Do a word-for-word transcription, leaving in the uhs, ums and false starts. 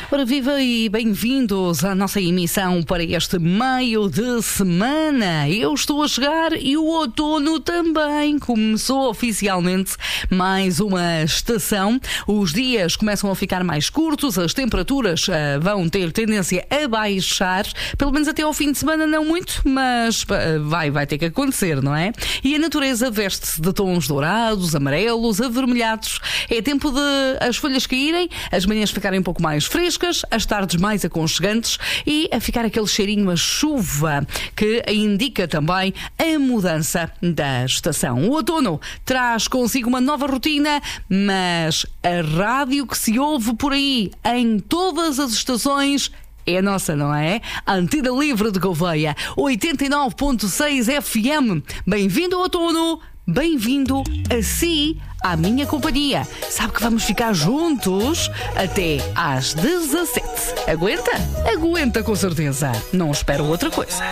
Ora, viva e bem-vindos à nossa emissão para este meio de semana. Eu estou a chegar e o outono também começou oficialmente mais uma estação. Os dias começam a ficar mais curtos, as temperaturas uh, vão ter tendência a baixar, pelo menos até ao fim de semana não muito, mas uh, vai, vai ter que acontecer, não é? E a natureza veste-se de tons dourados, amarelos, avermelhados. É tempo de as folhas caírem, as manhãs ficarem um pouco mais frescas, as tardes mais aconchegantes e a ficar aquele cheirinho a chuva que indica também a mudança da estação. O outono traz consigo uma nova rotina, mas a rádio que se ouve por aí em todas as estações é a nossa, não é? Antena Livre de Gouveia, oitenta e nove ponto seis F M. Bem-vindo ao outono, bem-vindo a si, à minha companhia. Sabe que vamos ficar juntos até às dezassete. Aguenta? Aguenta com certeza. Não espero outra coisa.